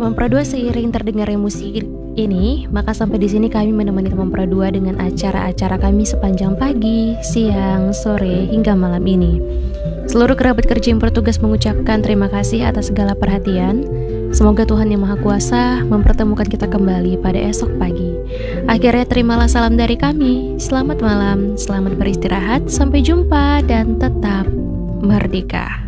Memperdua seiring terdengarnya musik ini, maka sampai di sini kami menemani Memperdua dengan acara-acara kami sepanjang pagi, siang, sore, hingga malam ini. Seluruh kerabat kerja yang bertugas mengucapkan terima kasih atas segala perhatian. Semoga Tuhan Yang Maha Kuasa mempertemukan kita kembali pada esok pagi. Akhirnya terimalah salam dari kami. Selamat malam, selamat beristirahat, sampai jumpa dan tetap merdeka.